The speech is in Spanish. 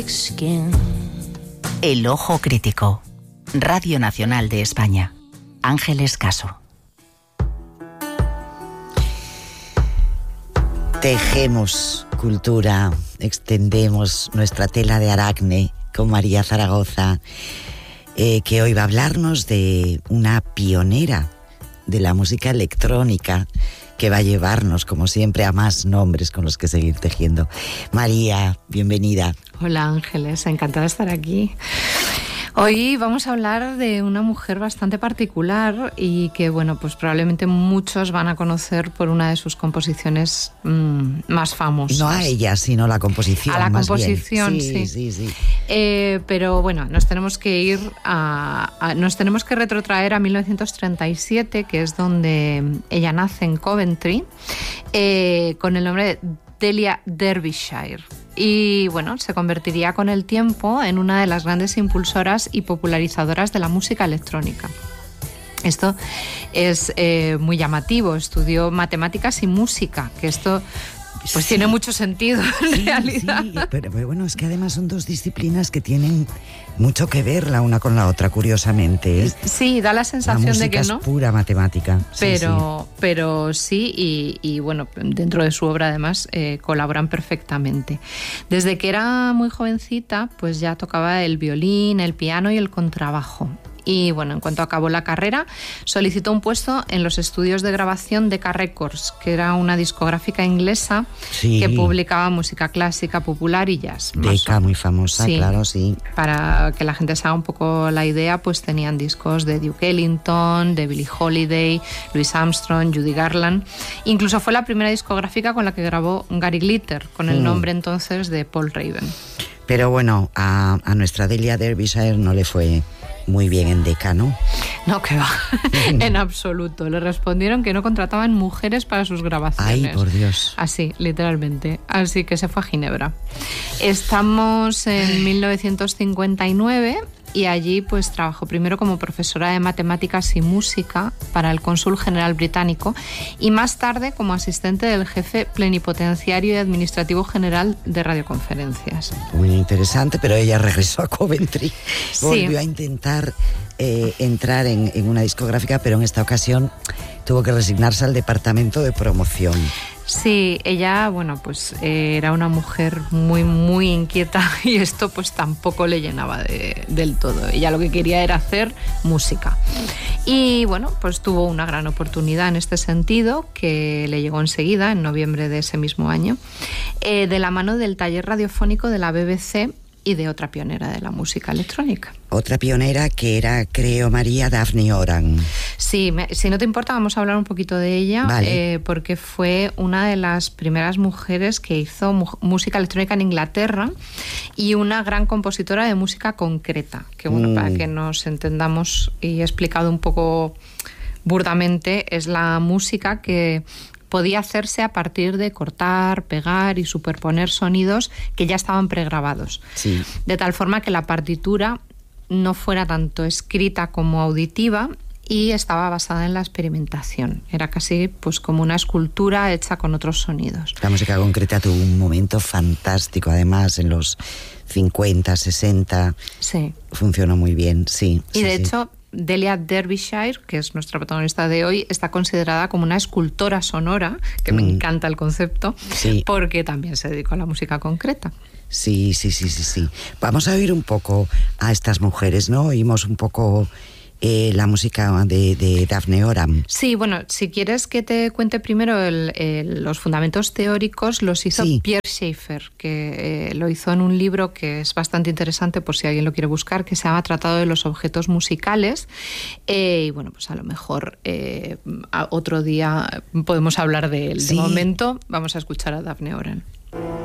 El Ojo Crítico. Radio Nacional de España. Ángeles Caso. Tejemos cultura, extendemos nuestra tela de aragne con María Zaragoza, que hoy va a hablarnos de una pionera de la música electrónica que va a llevarnos, como siempre, a más nombres con los que seguir tejiendo. María, bienvenida. Hola Ángeles, encantada de estar aquí. Hoy vamos a hablar de una mujer bastante particular y que, bueno, pues probablemente muchos van a conocer por una de sus composiciones más famosas. No a ella, sino a la composición. A la más composición, bien. sí. Pero bueno, nos tenemos que retrotraer a 1937, que es donde ella nace en Coventry, con el nombre de Delia Derbyshire. Y bueno, se convertiría con el tiempo en una de las grandes impulsoras y popularizadoras de la música electrónica. Esto es muy llamativo. Estudió matemáticas y música, que esto pues tiene mucho sentido en realidad. Sí, pero bueno, es que además son dos disciplinas que tienen mucho que ver la una con la otra, curiosamente. Sí, da la sensación de que no. La música es pura matemática. Pero sí, y bueno, dentro de su obra además colaboran perfectamente. Desde que era muy jovencita, pues ya tocaba el violín, el piano y el contrabajo. Y bueno, en cuanto acabó la carrera, solicitó un puesto en los estudios de grabación Decca Records, que era una discográfica inglesa que publicaba música clásica, popular y jazz. Decca, muy famosa, sí, claro, sí. Para que la gente se haga un poco la idea, pues tenían discos de Duke Ellington, de Billie Holiday, Louis Armstrong, Judy Garland. Incluso fue la primera discográfica con la que grabó Gary Glitter, con el nombre entonces de Paul Raven. Pero bueno, a nuestra Delia Derbyshire no le fue muy bien en Decca, ¿no? No, que va, en absoluto. Le respondieron que no contrataban mujeres para sus grabaciones. Ay, por Dios. Así, literalmente. Así que se fue a Ginebra. Estamos en 1959 y allí pues trabajó primero como profesora de matemáticas y música para el cónsul general británico y más tarde como asistente del jefe plenipotenciario y administrativo general de radioconferencias. Muy interesante, pero ella regresó a Coventry. Sí. Volvió a intentar entrar en una discográfica, pero en esta ocasión tuvo que resignarse al departamento de promoción. Sí, ella, bueno, pues era una mujer muy, muy inquieta y esto pues tampoco le llenaba del todo. Ella lo que quería era hacer música. Y bueno, pues tuvo una gran oportunidad en este sentido que le llegó enseguida, en noviembre de ese mismo año, de la mano del taller radiofónico de la BBC y de otra pionera de la música electrónica. Otra pionera que era, creo, María Daphne Oram. Sí, si no te importa vamos a hablar un poquito de ella, vale. Porque fue una de las primeras mujeres que hizo música electrónica en Inglaterra y una gran compositora de música concreta, que bueno, para que nos entendamos y he explicado un poco burdamente, es la música que podía hacerse a partir de cortar, pegar y superponer sonidos que ya estaban pregrabados. Sí. De tal forma que la partitura no fuera tanto escrita como auditiva y estaba basada en la experimentación. Era casi pues como una escultura hecha con otros sonidos. La música concreta tuvo un momento fantástico, además, en los 50, 60. Sí. Funcionó muy bien, sí. Y de hecho, Delia Derbyshire, que es nuestra protagonista de hoy, está considerada como una escultora sonora, que me encanta el concepto, porque también se dedicó a la música concreta. Sí. Vamos a oír un poco a estas mujeres, ¿no? Oímos un poco la música de Daphne Oram. Sí, bueno, si quieres que te cuente primero los fundamentos teóricos, los hizo Pierre Schaeffer, que lo hizo en un libro que es bastante interesante por si alguien lo quiere buscar, que se llama Tratado de los Objetos Musicales. Y bueno, pues a lo mejor otro día podemos hablar de él. De momento vamos a escuchar a Daphne Oram.